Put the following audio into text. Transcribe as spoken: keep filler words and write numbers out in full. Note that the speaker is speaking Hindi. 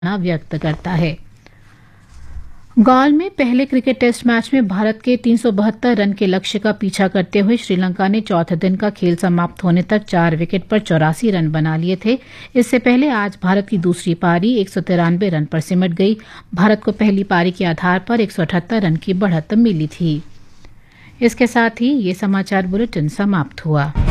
व्यक्त करता है। गॉल में पहले क्रिकेट टेस्ट मैच में भारत के तीन सौ बहत्तर रन के लक्ष्य का पीछा करते हुए श्रीलंका ने चौथे दिन का खेल समाप्त होने तक चार विकेट पर चौरासी रन बना लिए थे। इससे पहले आज भारत की दूसरी पारी एक सौ तिरानवे रन पर सिमट गई। भारत को पहली पारी के आधार पर एक सौ अठहत्तर रन की बढ़त मिली थी। इसके साथ ही ये समाचार बुलेटिन समाप्त हुआ।